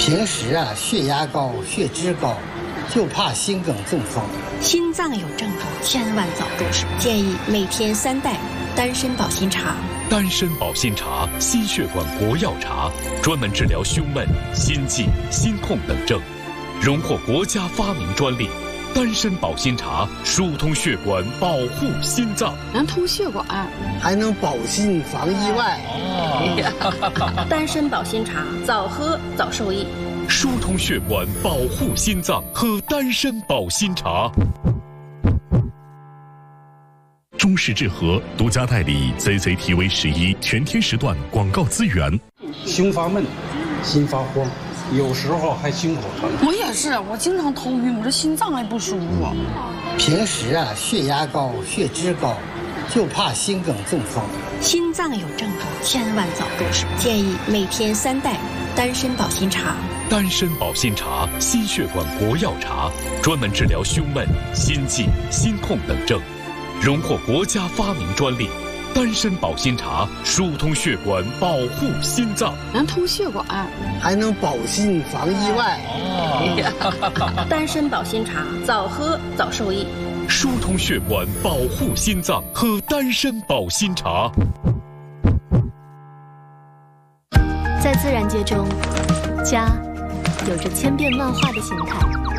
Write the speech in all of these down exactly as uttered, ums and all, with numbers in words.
平时啊，血压高、血脂高，就怕心梗中风。 心脏有症状，千万早重视。建议每天三袋丹参保心茶。 丹参保心茶，心血管国药茶，专门治疗胸闷、心悸、心痛等症，荣获国家发明专利。丹参保心茶疏通血管，保护心脏， 能通血管， 还能保心防意外。 哦、丹参保心茶，早喝早受益。 疏通血管，保护心脏，喝丹参保心茶。中式治和独家代理 Z Z T V 十一全天时段广告资源。 胸发闷，心发慌，有时候还心口疼。 我也是，我经常头晕，我这心脏还不舒服。 平时啊，血压高、血脂高，就怕心梗中风。 心脏有症状，千万早重视。建议每天三袋丹参保心茶。 丹参保心茶，心血管国药茶，专门治疗胸闷、心悸、心痛等症，荣获国家发明专利。丹参保心茶疏通血管，保护心脏， 能通血管， 还能保心防意外。 哦、丹参保心茶，早喝早受益。 疏通血管，保护心脏，喝丹参保心茶。 在自然界中，家有着千变万化的形态。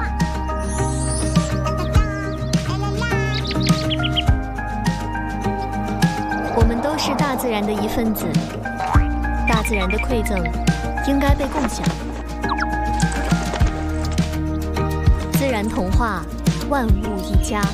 我们都是大自然的一份子，大自然的馈赠应该被共享。自然童话，万物一家。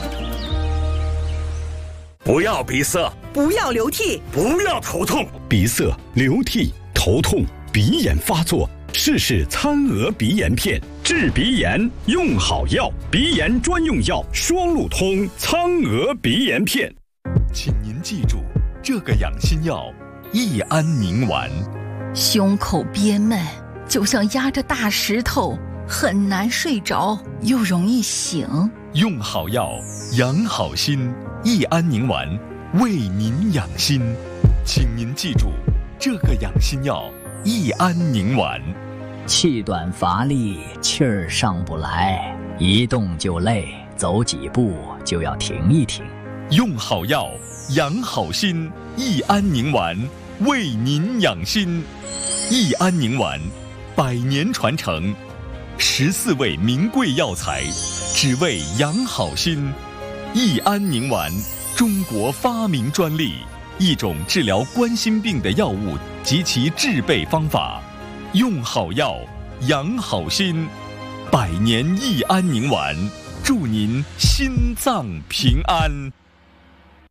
不要鼻塞， 不要流涕， 不要头痛。 鼻塞、流涕、头痛、鼻炎发作，试试餐鹅鼻炎片，治鼻炎用好药，鼻炎专用药双路通餐鹅鼻炎片。 请您记住这个养心药：益安宁丸。 胸口憋闷，就像压着大石头，很难睡着，又容易醒。 用好药，养好心。益安宁丸，为您养心。请您记住这个养心药：益安宁丸。 气短乏力，气儿上不来，一动就累，走几步就要停一停。 用好药，养好心。益安宁丸，为您养心。益安宁丸，百年传承，十四味名贵药材，只为养好心。益安宁丸，中国发明专利，一种治疗冠心病的药物及其制备方法。用好药，养好心。百年益安宁丸，祝您心脏平安。